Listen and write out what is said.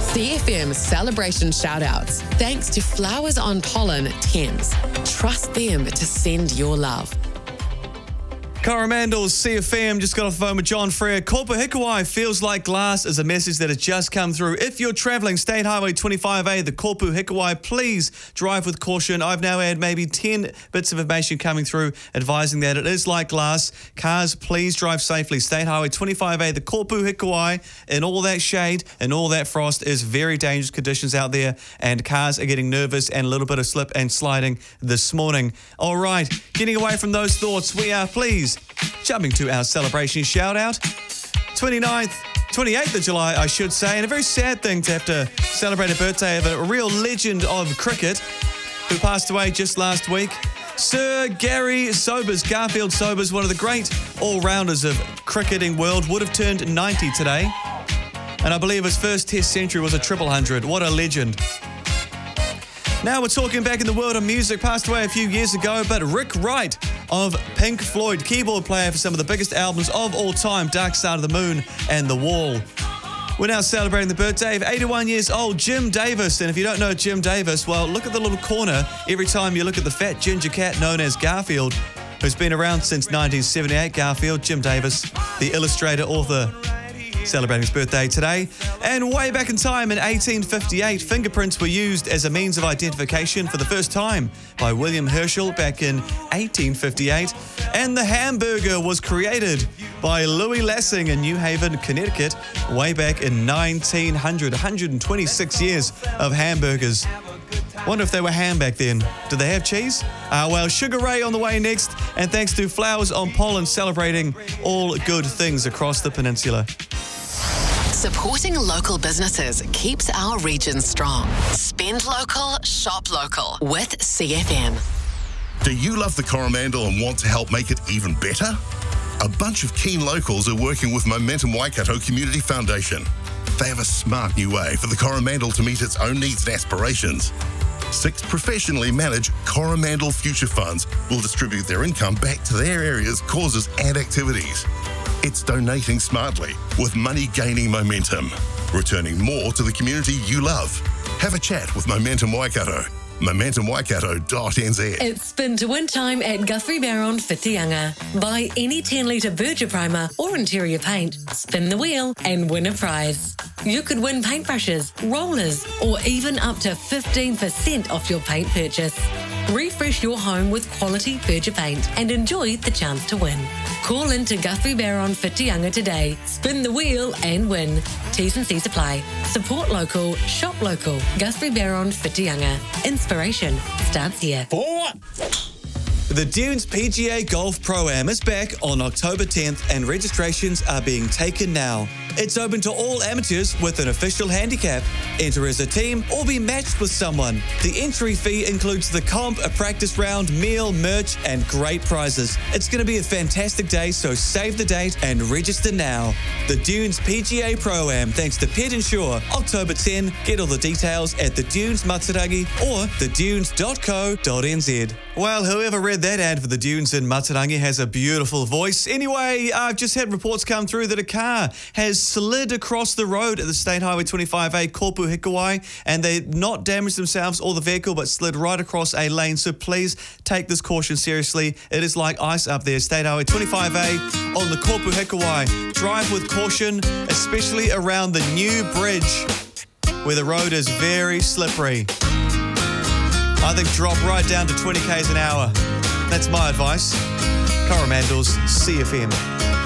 CFM celebration shout-outs. Thanks to Flowers on Pollen Thames. Trust them to send your love. Coromandel's CFM just got off the phone with John Frere. Kopu Hikuai feels like glass is a message that has just come through. If you're travelling State Highway 25A, the Kopu Hikuai, please drive with caution. I've now had maybe 10 bits of information coming through advising that it is like glass. Cars, please drive safely. State Highway 25A, the Kopu Hikuai, in all that shade and all that frost is very dangerous conditions out there, and cars are getting nervous and a little bit of slip and sliding this morning. All right, getting away from those thoughts, we are pleased jumping to our celebration shout-out. 28th of July, I should say, and a very sad thing to have to celebrate a birthday of a real legend of cricket who passed away just last week. Sir Gary Sobers, Garfield Sobers, one of the great all-rounders of cricketing world, would have turned 90 today. And I believe his first Test century was a 100. What a legend. Now we're talking back in the world of music. Passed away a few years ago, but Rick Wright of Pink Floyd, keyboard player for some of the biggest albums of all time, Dark Side of the Moon and The Wall. We're now celebrating the birthday of 81 years old, Jim Davis. And if you don't know Jim Davis, well, look at the little corner every time you look at the fat ginger cat known as Garfield, who's been around since 1978. Garfield, Jim Davis, the illustrator, author, celebrating his birthday today. And way back in time in 1858, fingerprints were used as a means of identification for the first time by William Herschel back in 1858. And the hamburger was created by Louis Lassing in New Haven, Connecticut, way back in 1900. 126 years of hamburgers. Wonder if they were ham back then. Did they have cheese? Well, Sugar Ray on the way next. And thanks to Flowers on Pollen celebrating all good things across the peninsula. Supporting local businesses keeps our region strong. Spend local, shop local with CFM. Do you love the Coromandel and want to help make it even better? A bunch of keen locals are working with Momentum Waikato Community Foundation. They have a smart new way for the Coromandel to meet its own needs and aspirations. 6 professionally managed Coromandel Future Funds will distribute their income back to their area's causes and activities. It's donating smartly with money gaining momentum, returning more to the community you love. Have a chat with Momentum Waikato. MomentumWaikato.nz. It's spin to win time at Guthrie Barron Whitianga. Buy any 10-litre Berger primer or interior paint, spin the wheel and win a prize. You could win paintbrushes, rollers, or even up to 15% off your paint purchase. Refresh your home with quality Berger paint and enjoy the chance to win. Call in to Guthrie Barron Whitianga today. Spin the wheel and win. T's and C's apply. Support local, shop local. Guthrie Barron Whitianga. Inspiration starts here. The Dunes PGA Golf Pro-Am is back on October 10th and registrations are being taken now. It's open to all amateurs with an official handicap. Enter as a team or be matched with someone. The entry fee includes the comp, a practice round, meal, merch, and great prizes. It's going to be a fantastic day, so save the date and register now. The Dunes PGA Pro-Am, thanks to Pet Insure. October 10, get all the details at the Dunes Matarangi or thedunes.co.nz. Well, whoever read that ad for the Dunes in Matarangi has a beautiful voice. Anyway, I've just had reports come through that a car has slid across the road at the State Highway 25A, Kopu Hikuai, and they not damaged themselves or the vehicle, but slid right across a lane. So please take this caution seriously. It is like ice up there. State Highway 25A on the Kopu Hikuai. Drive with caution, especially around the new bridge where the road is very slippery. I think drop right down to 20 k's an hour. That's my advice. Coromandel's CFM.